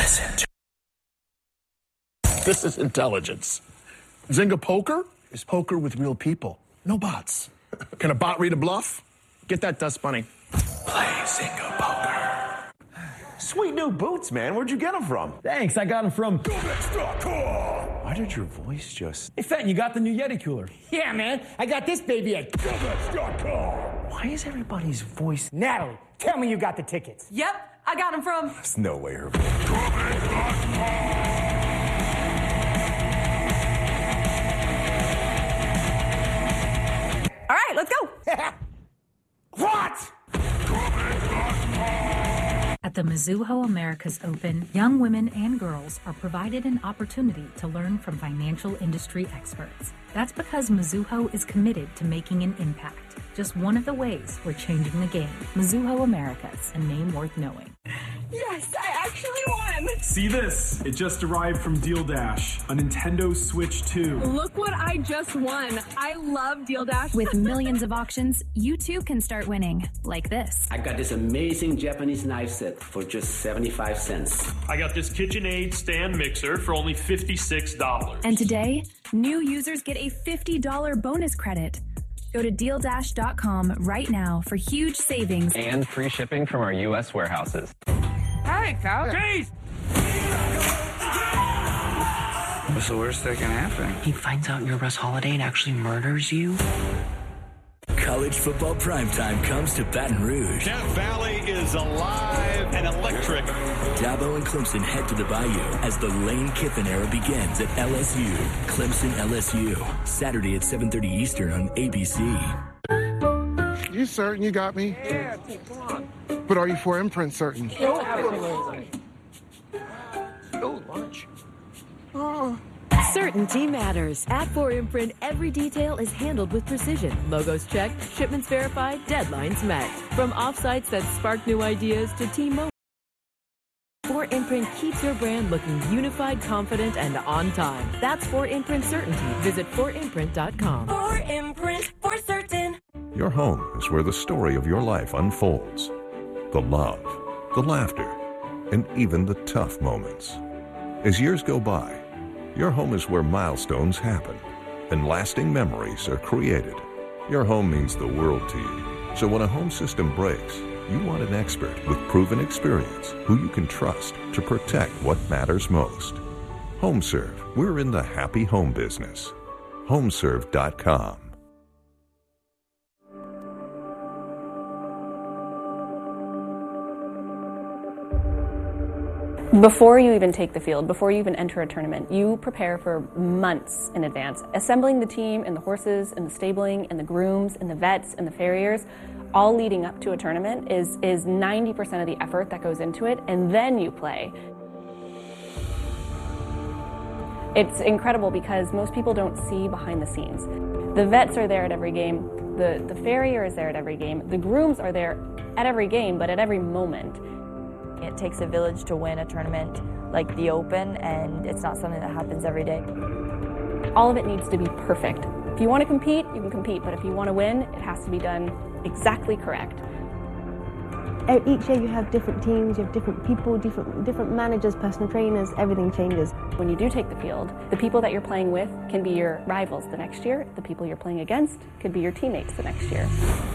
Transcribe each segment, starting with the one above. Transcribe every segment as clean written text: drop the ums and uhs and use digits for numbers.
Listen to. This is intelligence. Zynga Poker is poker with real people, no bots. Can a bot read a bluff? Get that dust bunny. Play Zynga Poker. Sweet new boots, man. Where'd you get them from? Thanks, I got them from GoBex.com. Why did your voice just... Hey, Fenton, you got the new Yeti cooler? Yeah, man. I got this baby at GoBex.com. Why is everybody's voice... Natalie, tell me you got the tickets. Yep, I got them from... There's no way her voice... GoBex.com. All right, let's go. What? At the Mizuho Americas Open, young women and girls are provided an opportunity to learn from financial industry experts. That's because Mizuho is committed to making an impact. Just one of the ways we're changing the game. Mizuho Americas, a name worth knowing. Yes, I actually won. See this? It just arrived from Deal Dash, a Nintendo Switch 2. Look what I just won. I love Deal Dash. With millions of auctions, you too can start winning, like this. I got this amazing Japanese knife set for just 75 cents. I got this KitchenAid stand mixer for only $56. And today, new users get a $50 bonus credit. Go to DealDash.com right now for huge savings and free shipping from our U.S. warehouses. Hey, Cal. Jeez! What's the worst that can happen? He finds out you're Russ Holiday and actually murders you. College football primetime comes to Baton Rouge. Death Valley is alive and electric. Dabo and Clemson head to the Bayou as the Lane Kiffin era begins at LSU. Clemson LSU, Saturday at 7:30 Eastern on ABC. You certain you got me? Yeah, come on. But are you for imprint certain? Oh, absolutely. Oh, lunch. Oh. Certainty matters. At 4imprint, every detail is handled with precision. Logos checked, shipments verified, deadlines met. From offsites that spark new ideas to team moments, 4imprint keeps your brand looking unified, confident, and on time. That's 4imprint certainty. Visit 4imprint.com. 4imprint for certain. Your home is where the story of your life unfolds. The love, the laughter, and even the tough moments. As years go by, your home is where milestones happen and lasting memories are created. Your home means the world to you. So when a home system breaks, you want an expert with proven experience who you can trust to protect what matters most. HomeServe, we're in the happy home business. HomeServe.com. Before you even take the field, before you even enter a tournament, you prepare for months in advance. Assembling the team and the horses and the stabling and the grooms and the vets and the farriers, all leading up to a tournament is 90% of the effort that goes into it, and then you play. It's incredible because most people don't see behind the scenes. The vets are there at every game, the farrier is there at every game, the grooms are there at every game, but at every moment. It takes a village to win a tournament like the Open, and it's not something that happens every day. All of it needs to be perfect. If you want to compete, you can compete, but if you want to win, it has to be done exactly correct. Each year you have different teams, you have different people, different managers, personal trainers, everything changes. When you do take the field, the people that you're playing with can be your rivals the next year, the people you're playing against could be your teammates the next year.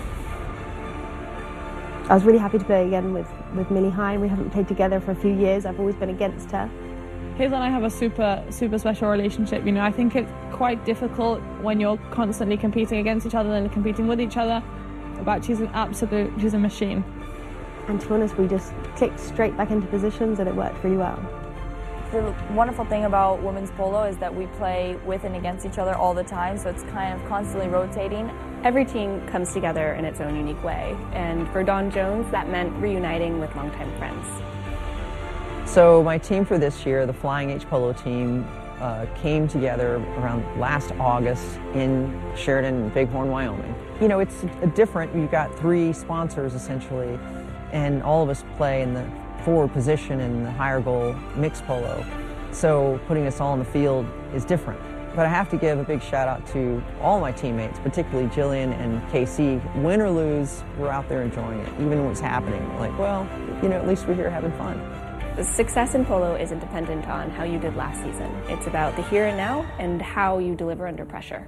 I was really happy to play again with Millie Hine. We haven't played together for a few years. I've always been against her. Hazel and I have a super special relationship. You know, I think it's quite difficult when you're constantly competing against each other and competing with each other. But she's a machine. And to be honest, we just clicked straight back into positions and it worked really well. The wonderful thing about women's polo is that we play with and against each other all the time, so it's kind of constantly rotating. Every team comes together in its own unique way, and for Dawn Jones, that meant reuniting with longtime friends. So my team for this year, the Flying H Polo team, came together around last August in Sheridan, Bighorn, Wyoming. You know, it's different. You've got 3 sponsors essentially, and all of us play in the forward position in the higher goal mixed polo. So putting us all in the field is different. But I have to give a big shout out to all my teammates, particularly Jillian and KC. Win or lose, we're out there enjoying it, even when it's happening. Like, well, you know, at least we're here having fun. The success in polo isn't dependent on how you did last season. It's about the here and now and how you deliver under pressure.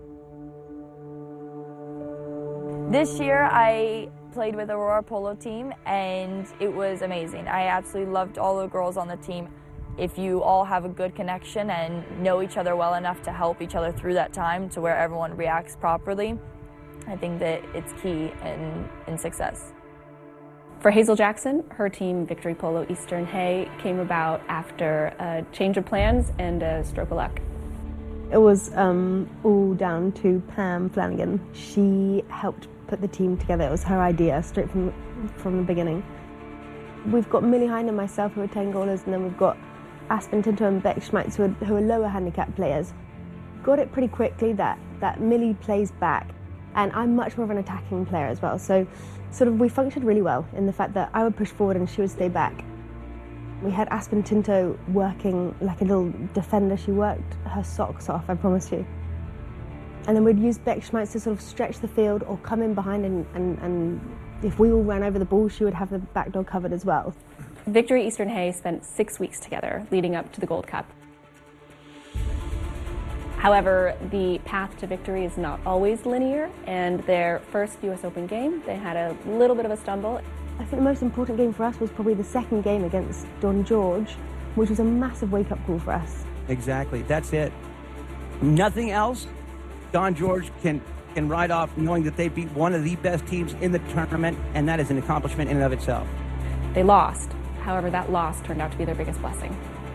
This year I played with Aurora Polo team and it was amazing. I absolutely loved all the girls on the team. If you all have a good connection and know each other well enough to help each other through that time to where everyone reacts properly, I think that it's key in success. For Hazel Jackson, her team, Victory Polo Eastern Hay, came about after a change of plans and a stroke of luck. It was all down to Pam Flanagan. She helped put the team together. It was her idea straight from the beginning. We've got Millie Hine and myself who are 10 goalers, and then we've got Aspen Tinto and Beck Schmeitz who are lower handicap players. Got it pretty quickly that Millie plays back, and I'm much more of an attacking player as well. So sort of we functioned really well in the fact that I would push forward and she would stay back. We had Aspen Tinto working like a little defender. She worked her socks off, I promise you. And then we'd use Beck Schmeitz to sort of stretch the field or come in behind and if we all ran over the ball, she would have the back door covered as well. Victory Eastern Hay spent 6 weeks together leading up to the Gold Cup. However, the path to victory is not always linear, and their first US Open game, they had a little bit of a stumble. I think the most important game for us was probably the second game against Don George, which was a massive wake-up call for us. Exactly, that's it. Nothing else Don George can ride off knowing that they beat one of the best teams in the tournament, and that is an accomplishment in and of itself. They lost. However, that loss turned out to be their biggest blessing.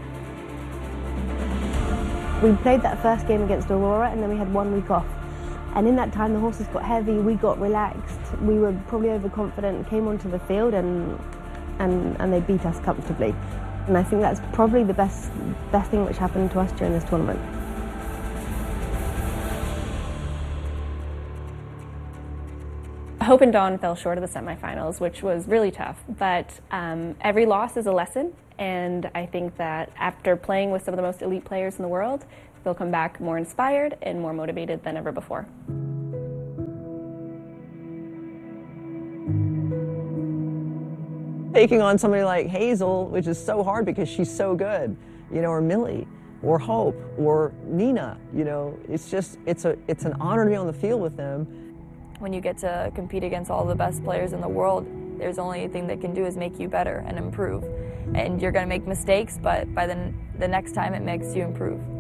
We played that first game against Aurora, and then we had 1 week off. And in that time, the horses got heavy, we got relaxed, we were probably overconfident, came onto the field, and they beat us comfortably. And I think that's probably the best thing which happened to us during this tournament. Hope and Dawn fell short of the semifinals, which was really tough, but every loss is a lesson, and I think that after playing with some of the most elite players in the world, they'll come back more inspired and more motivated than ever before. Taking on somebody like Hazel, which is so hard because she's so good, or Millie, or Hope, or Nina, it's an honor to be on the field with them. When you get to compete against all the best players in the world, there's only thing they can do is make you better and improve. And you're going to make mistakes, but by the next time it makes you improve.